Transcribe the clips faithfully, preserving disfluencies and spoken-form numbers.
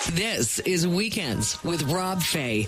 This is Weekends with Rob Fay.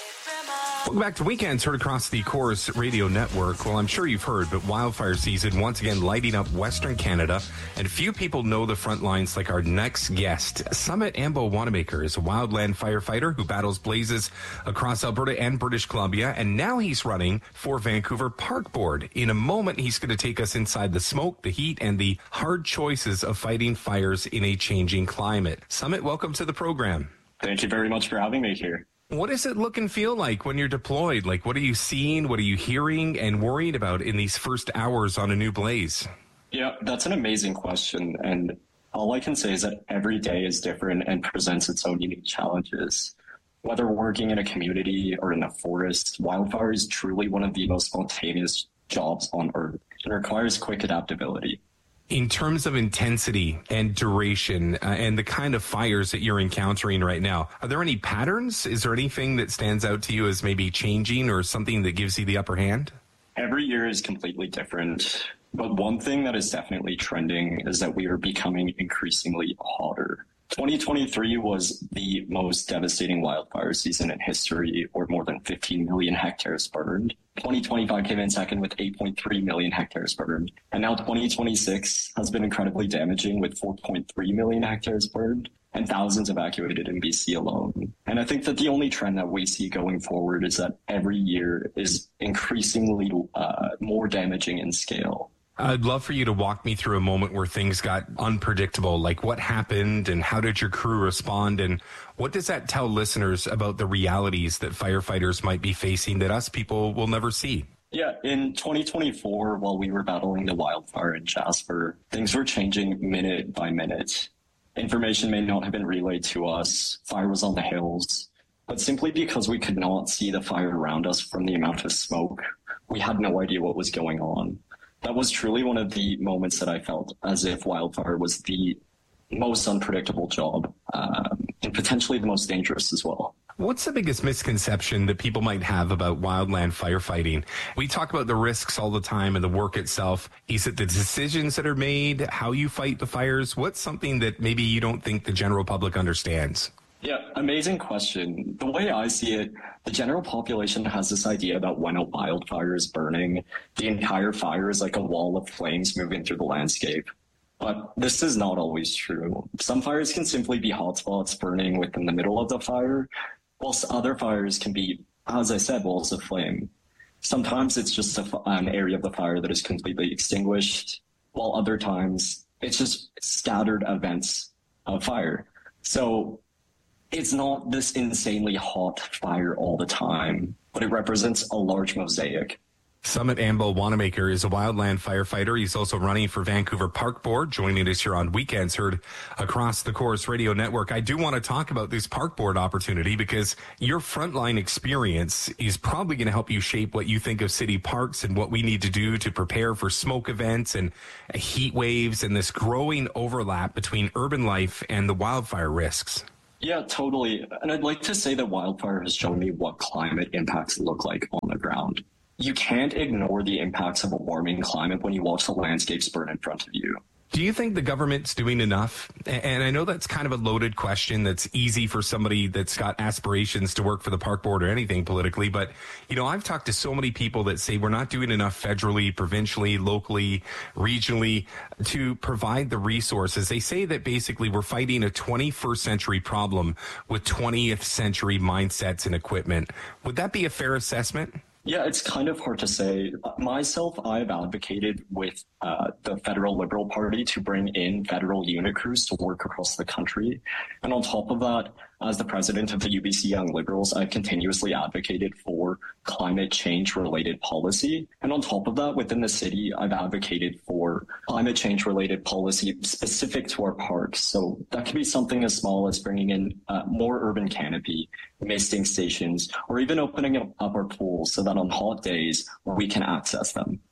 Welcome back to Weekends, heard across the Chorus Radio Network. Well, I'm sure you've heard, but wildfire season once again lighting up Western Canada, and few people know the front lines like our next guest. Sumit Ambo Wanamaker is a wildland firefighter who battles blazes across Alberta and British Columbia, and now he's running for Vancouver Park Board. In a moment, he's going to take us inside the smoke, the heat, and the hard choices of fighting fires in a changing climate. Sumit, welcome to the program. Thank you very much for having me here. What does it look and feel like when you're deployed? Like, what are you seeing? What are you hearing and worried about in these first hours on a new blaze? Yeah, that's an amazing question. And all I can say is that every day is different and presents its own unique challenges. Whether working in a community or in the forest, wildfire is truly one of the most spontaneous jobs on Earth. It requires quick adaptability. In terms of intensity and duration uh, and the kind of fires that you're encountering right now, are there any patterns? Is there anything that stands out to you as maybe changing or something that gives you the upper hand? Every year is completely different, but one thing that is definitely trending is that we are becoming increasingly hotter. twenty twenty-three was the most devastating wildfire season in history, or more than fifteen million hectares burned. twenty twenty-five came in second with eight point three million hectares burned. And now twenty twenty-six has been incredibly damaging with four point three million hectares burned and thousands evacuated in B C alone. And I think that the only trend that we see going forward is that every year is increasingly uh, more damaging in scale. I'd love for you to walk me through a moment where things got unpredictable, like what happened and how did your crew respond, and what does that tell listeners about the realities that firefighters might be facing that us people will never see? Yeah, in twenty twenty-four, while we were battling the wildfire in Jasper, things were changing minute by minute. Information may not have been relayed to us, fire was on the hills, but simply because we could not see the fire around us from the amount of smoke, we had no idea what was going on. That was truly one of the moments that I felt as if wildfire was the most unpredictable job um, and potentially the most dangerous as well. What's the biggest misconception that people might have about wildland firefighting? We talk about the risks all the time and the work itself. Is it the decisions that are made, how you fight the fires? What's something that maybe you don't think the general public understands? Yeah, amazing question. The way I see it, the general population has this idea that when a wildfire is burning, the entire fire is like a wall of flames moving through the landscape. But this is not always true. Some fires can simply be hotspots burning within the middle of the fire, whilst other fires can be, as I said, walls of flame. Sometimes it's just a, an area of the fire that is completely extinguished, while other times it's just scattered events of fire. So it's not this insanely hot fire all the time, but it represents a large mosaic. Sumit Ambo Wanamaker is a wildland firefighter. He's also running for Vancouver Park Board, joining us here on Weekends, heard across the Chorus Radio Network. I do want to talk about this Park Board opportunity because your frontline experience is probably going to help you shape what you think of city parks and what we need to do to prepare for smoke events and heat waves and this growing overlap between urban life and the wildfire risks. Yeah, totally. And I'd like to say that wildfire has shown me what climate impacts look like on the ground. You can't ignore the impacts of a warming climate when you watch the landscapes burn in front of you. Do you think the government's doing enough? And I know that's kind of a loaded question that's easy for somebody that's got aspirations to work for the park board or anything politically. But, you know, I've talked to so many people that say we're not doing enough federally, provincially, locally, regionally to provide the resources. They say that basically we're fighting a twenty-first century problem with twentieth century mindsets and equipment. Would that be a fair assessment? Yeah, it's kind of hard to say. Myself, I've advocated with uh, the federal Liberal Party to bring in federal unit crews to work across the country. And on top of that, as the president of the U B C Young Liberals, I've continuously advocated for climate change related policy. And on top of that, within the city, I've advocated for climate change related policy specific to our parks. So that could be something as small as bringing in uh, more urban canopy, misting stations, or even opening up our pools so that on hot days we can access them.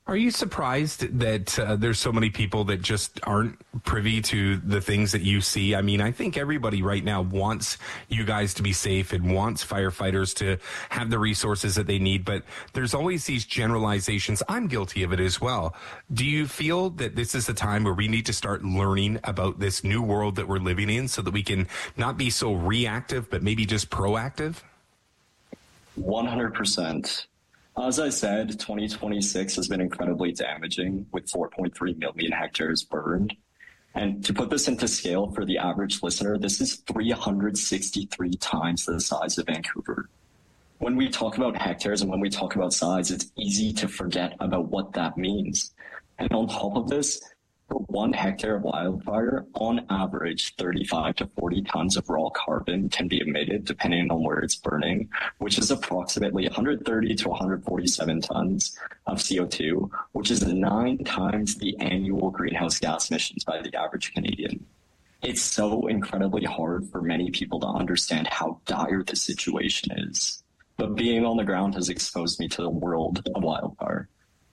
Are you surprised that uh, there's so many people that just aren't privy to the things that you see? I mean, I think everybody right now wants you guys to be safe and wants firefighters to have the resources that they need, but there's always these generalizations. I'm guilty of it as well. Do you feel that this is a time where we need to start learning about this new world that we're living in so that we can not be so reactive, but maybe just proactive? one hundred percent. As I said, twenty twenty-six has been incredibly damaging with four point three million hectares burned. And to put this into scale for the average listener, this is three hundred sixty-three times the size of Vancouver. When we talk about hectares and when we talk about size, it's easy to forget about what that means. And on top of this, for one hectare of wildfire, on average, thirty-five to forty tons of raw carbon can be emitted depending on where it's burning, which is approximately one hundred thirty to one hundred forty-seven tons of C O two, which is nine times the annual greenhouse gas emissions by the average Canadian. It's so incredibly hard for many people to understand how dire the situation is. But being on the ground has exposed me to the world of wildfire.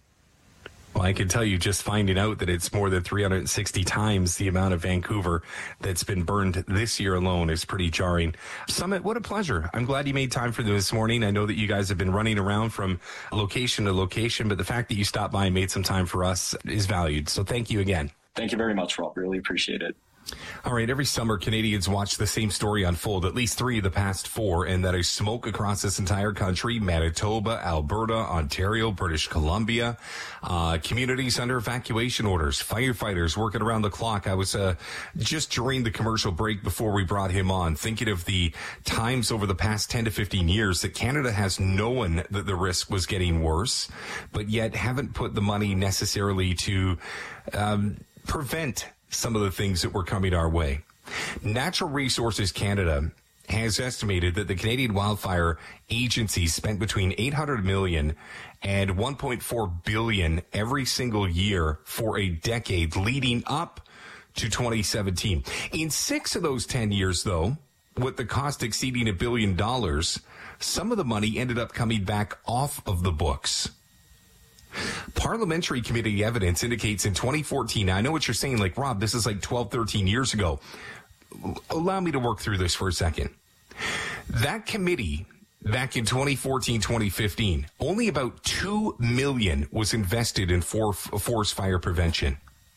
Well, I can tell you just finding out that it's more than three hundred sixty times the amount of Vancouver that's been burned this year alone is pretty jarring. Summit, what a pleasure. I'm glad you made time for this morning. I know that you guys have been running around from location to location, but the fact that you stopped by and made some time for us is valued. So thank you again. Thank you very much, Rob. Really appreciate it. All right, every summer, Canadians watch the same story unfold, at least three of the past four, and that is smoke across this entire country: Manitoba, Alberta, Ontario, British Columbia, uh, communities under evacuation orders, firefighters working around the clock. I was uh, just during the commercial break before we brought him on, thinking of the times over the past ten to fifteen years that Canada has known that the risk was getting worse, but yet haven't put the money necessarily to um, prevent some of the things that were coming our way. Natural Resources Canada has estimated that the Canadian Wildfire Agency spent between eight hundred million dollars and one point four billion dollars every single year for a decade leading up to twenty seventeen. In six of those ten years, though, with the cost exceeding a billion dollars, some of the money ended up coming back off of the books. Parliamentary committee evidence indicates in twenty fourteen, now I know what you're saying, like, Rob, this is like twelve, thirteen years ago. Allow me to work through this for a second. That committee back in twenty fourteen, twenty fifteen, only about two million dollars was invested in for, forest fire prevention.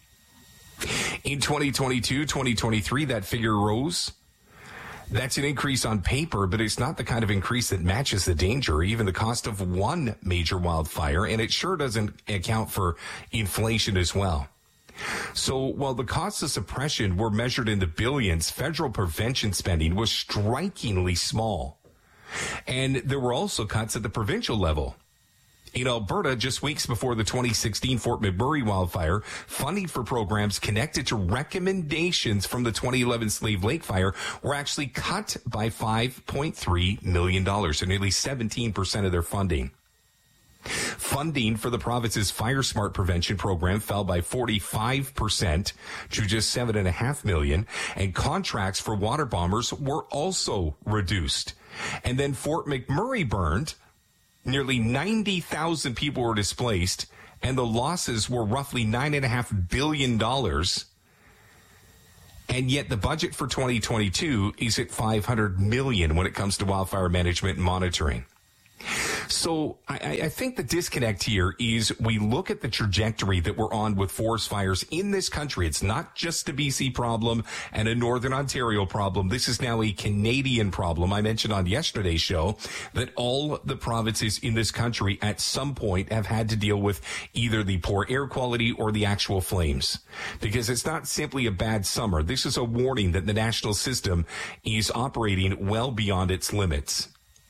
In twenty twenty-two, twenty twenty-three, that figure rose. That's an increase on paper, but it's not the kind of increase that matches the danger or even the cost of one major wildfire, and it sure doesn't account for inflation as well. So while the costs of suppression were measured in the billions, federal prevention spending was strikingly small. And there were also cuts at the provincial level. In Alberta, just weeks before the twenty sixteen Fort McMurray wildfire, funding for programs connected to recommendations from the twenty eleven Slave Lake fire were actually cut by five point three million dollars, or nearly seventeen percent of their funding. Funding for the province's Fire Smart prevention program fell by forty-five percent to just seven point five million dollars, and contracts for water bombers were also reduced. And then Fort McMurray burned. Nearly ninety thousand people were displaced, and the losses were roughly nine point five billion dollars. And yet the budget for twenty twenty-two is at five hundred million dollars when it comes to wildfire management and monitoring. So I, I think the disconnect here is we look at the trajectory that we're on with forest fires in this country. It's not just a B C problem and a Northern Ontario problem. This is now a Canadian problem. I mentioned on yesterday's show that all the provinces in this country at some point have had to deal with either the poor air quality or the actual flames. Because it's not simply a bad summer. This is a warning that the national system is operating well beyond its limits.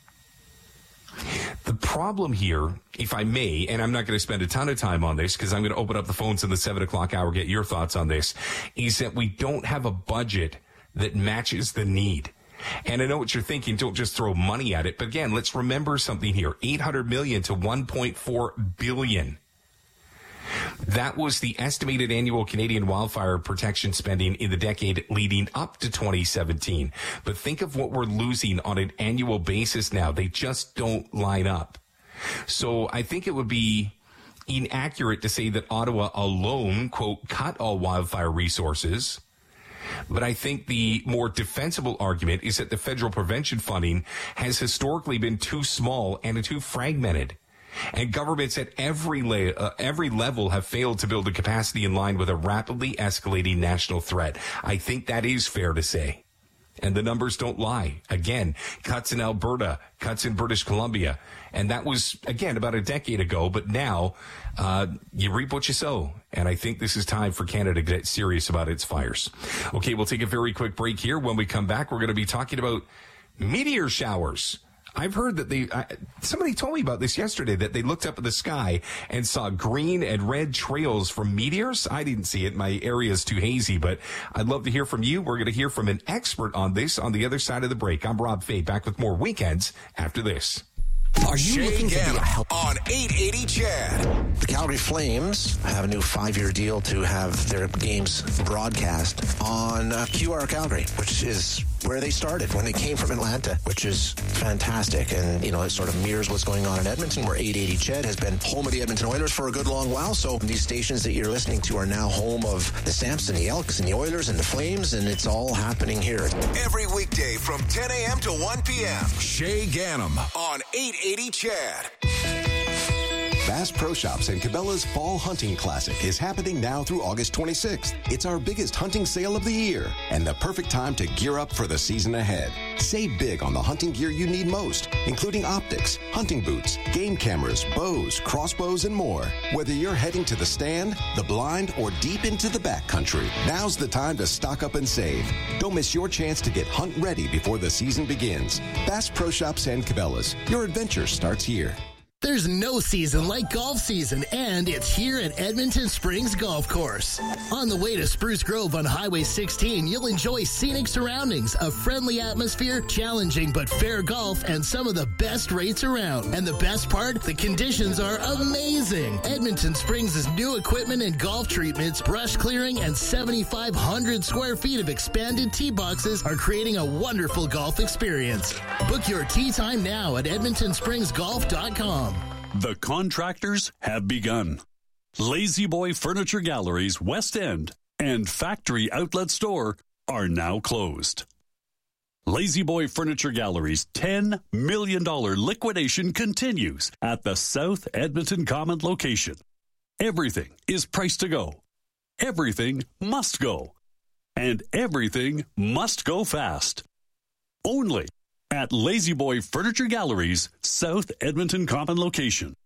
The problem here, if I may, and I'm not going to spend a ton of time on this because I'm going to open up the phones in the seven o'clock hour, get your thoughts on this, is that we don't have a budget that matches the need. And I know what you're thinking, don't just throw money at it. But again, let's remember something here, eight hundred million to one point four billion. That was the estimated annual Canadian wildfire protection spending in the decade leading up to twenty seventeen. But think of what we're losing on an annual basis now. They just don't line up. So I think it would be inaccurate to say that Ottawa alone, quote, cut all wildfire resources. But I think the more defensible argument is that the federal prevention funding has historically been too small and too fragmented. And governments at every la- uh, every level have failed to build a capacity in line with a rapidly escalating national threat. I think that is fair to say. And the numbers don't lie. Again, cuts in Alberta, cuts in British Columbia. And that was, again, about a decade ago. But now uh, you reap what you sow. And I think this is time for Canada to get serious about its fires. Okay, we'll take a very quick break here. When we come back, we're going to be talking about meteor showers. I've heard that they, uh, somebody told me about this yesterday, that they looked up at the sky and saw green and red trails from meteors. I didn't see it. My area is too hazy, but I'd love to hear from you. We're going to hear from an expert on this on the other side of the break. I'm Rob Fay, back with more Weekends after this. Are you Shay looking Gannon to be a help on eight eighty C H A D? The Calgary Flames have a new five-year deal to have their games broadcast on uh, Q R Calgary, which is where they started when they came from Atlanta, which is fantastic. And, you know, it sort of mirrors what's going on in Edmonton, where eight eighty C H E D has been home of the Edmonton Oilers for a good long while. So these stations that you're listening to are now home of the Stamps and the Elks and the Oilers and the Flames, and it's all happening here. Every weekday from ten a.m. to one p.m. Shay Gannon on eight eighty C H A D. Bass Pro Shops and Cabela's Fall Hunting Classic is happening now through August twenty-sixth. It's our biggest hunting sale of the year and the perfect time to gear up for the season ahead. Save big on the hunting gear you need most, including optics, hunting boots, game cameras, bows, crossbows, and more. Whether you're heading to the stand, the blind, or deep into the backcountry, now's the time to stock up and save. Don't miss your chance to get hunt ready before the season begins. Bass Pro Shops and Cabela's. Your adventure starts here. There's no season like golf season, and it's here at Edmonton Springs Golf Course. On the way to Spruce Grove on Highway sixteen, you'll enjoy scenic surroundings, a friendly atmosphere, challenging but fair golf, and some of the best rates around. And the best part, the conditions are amazing. Edmonton Springs' new equipment and golf treatments, brush clearing, and seventy-five hundred square feet of expanded tee boxes are creating a wonderful golf experience. Book your tee time now at edmonton springs golf dot com. The contractors have begun. Lazy Boy Furniture Galleries West End and Factory Outlet Store are now closed. Lazy Boy Furniture Galleries' ten million dollars liquidation continues at the South Edmonton Common location. Everything is priced to go. Everything must go. And everything must go fast. Only at Lazy Boy Furniture Galleries, South Edmonton Common location.